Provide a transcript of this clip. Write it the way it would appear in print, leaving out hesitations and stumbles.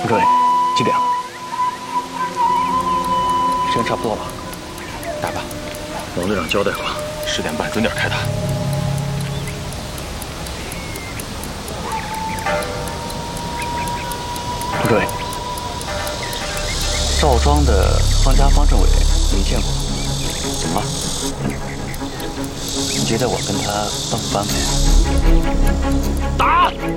副主任，几点了？时间差不多了，打吧。 王队长交代过，10点半准点开打。 副主任，赵庄的方家方政委没见过，怎么了？你觉得我跟他般不般配？打！